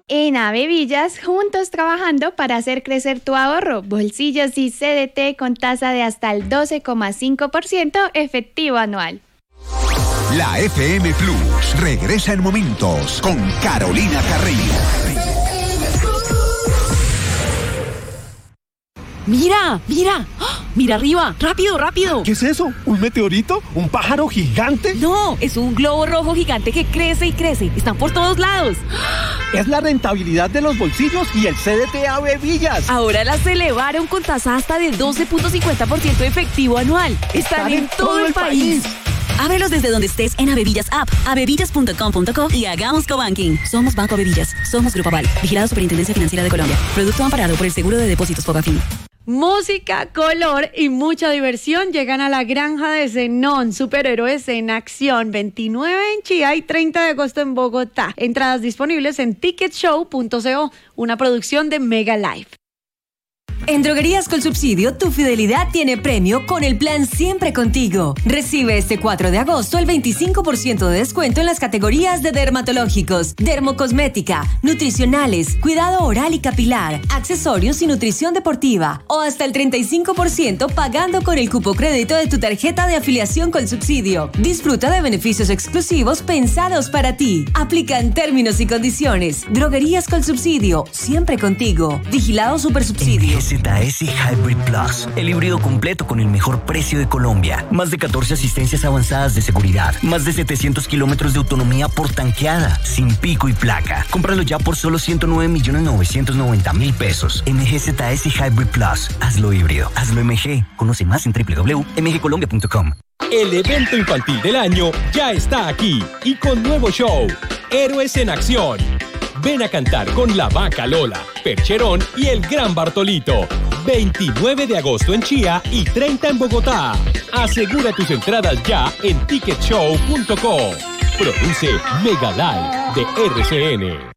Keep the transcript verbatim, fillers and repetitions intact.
En Avevillas, juntos trabajando para hacer crecer tu ahorro. Bolsillos y C D T con tasa de hasta el doce coma cinco por ciento efectivo anual. La F M Plus regresa en momentos con Carolina Carrillo. ¡Mira! ¡Mira! ¡Oh! ¡Mira arriba! ¡Rápido, rápido! ¿Qué es eso? ¿Un meteorito? ¿Un pájaro gigante? No, es un globo rojo gigante que crece y crece. Están por todos lados. Es la rentabilidad de los bolsillos y el C D T Avevillas. Ahora las elevaron con tasa hasta de doce punto cincuenta por ciento efectivo anual. Están, Están en, en todo, todo el país. país. Ábrelos desde donde estés en Avevillas App, avevillas punto com punto co y hagamos cobanking. Somos Banco Avevillas. Somos Grupo Aval. Vigilado Superintendencia Financiera de Colombia. Producto amparado por el Seguro de Depósitos Fogafín. Música, color y mucha diversión llegan a la granja de Zenón, superhéroes en acción, veintinueve en Chía y treinta de agosto en Bogotá. Entradas disponibles en ticket show punto co, una producción de Mega Life. En Droguerías Colsubsidio, tu fidelidad tiene premio con el plan Siempre Contigo. Recibe este cuatro de agosto el veinticinco por ciento de descuento en las categorías de dermatológicos, dermocosmética, nutricionales, cuidado oral y capilar, accesorios y nutrición deportiva, o hasta el treinta y cinco por ciento pagando con el cupo crédito de tu tarjeta de afiliación Colsubsidio. Disfruta de beneficios exclusivos pensados para ti. Aplican términos y condiciones. Droguerías Colsubsidio, siempre contigo. Vigilado Supersubsidio. Z S Hybrid Plus, el híbrido completo con el mejor precio de Colombia. Más de catorce asistencias avanzadas de seguridad. Más de setecientos kilómetros de autonomía por tanqueada. Sin pico y placa. Cómpralo ya por solo ciento nueve millones novecientos noventa mil pesos. M G Z S Hybrid Plus. Hazlo híbrido. Hazlo M G. Conoce más en doble u doble u doble u punto m g colombia punto com. El evento infantil del año ya está aquí y con nuevo show. Héroes en Acción. Ven a cantar con La Vaca Lola, Percherón y el Gran Bartolito. veintinueve de agosto en Chía y treinta en Bogotá. Asegura tus entradas ya en ticket show punto co. Produce Mega Live de R C N.